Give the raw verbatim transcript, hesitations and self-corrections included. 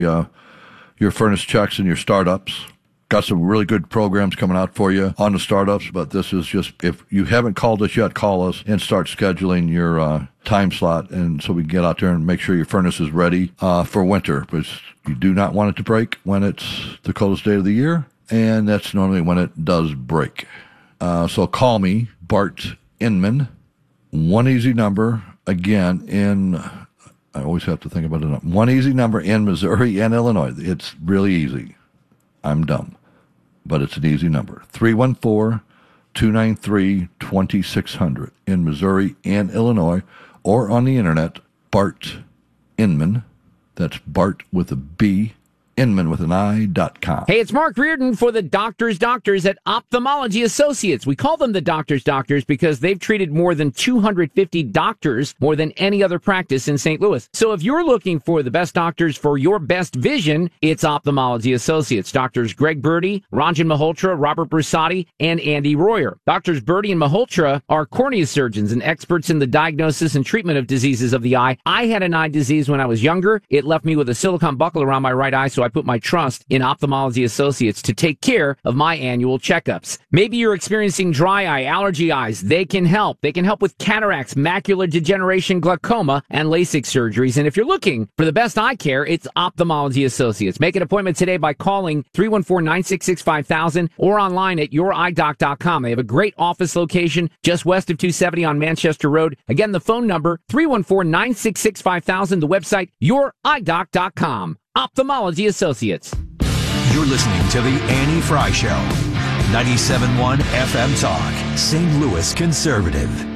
uh, your furnace checks and your startups. Got some really good programs coming out for you on the startups, but this is just, if you haven't called us yet, call us and start scheduling your uh, time slot, and so we can get out there and make sure your furnace is ready uh, for winter, because you do not want it to break when it's the coldest day of the year, and that's normally when it does break. Uh, so call me, Bart Inman. One easy number, again, in, I always have to think about it, one easy number in Missouri and Illinois. It's really easy. I'm dumb, but it's an easy number. three one four, two nine three, two six zero zero in Missouri and Illinois, or on the internet, Bart Inman. That's Bart with a B, Inman with an I, dot com. Hey, it's Mark Reardon for the Doctors Doctors at Ophthalmology Associates. We call them the Doctors Doctors because they've treated more than two hundred fifty doctors, more than any other practice in Saint Louis. So if you're looking for the best doctors for your best vision, it's Ophthalmology Associates. Doctors Greg Birdie, Ranjan Malhotra, Robert Brusati, and Andy Royer. Doctors Birdie and Malhotra are cornea surgeons and experts in the diagnosis and treatment of diseases of the eye. I had an eye disease when I was younger. It left me with a silicone buckle around my right eye, so I put my trust in Ophthalmology Associates to take care of my annual checkups. Maybe you're experiencing dry eye, allergy eyes. They can help. They can help with cataracts, macular degeneration, glaucoma, and LASIK surgeries. And if you're looking for the best eye care, it's Ophthalmology Associates. Make an appointment today by calling three one four, nine six six, five thousand or online at your eye doc dot com. They have a great office location just west of two seventy on Manchester Road. Again, the phone number, three one four, nine six six, five thousand. The website, your eye doc dot com. Ophthalmology Associates. You're listening to The Annie Frey Show. ninety-seven point one F M Talk, Saint Louis Conservative.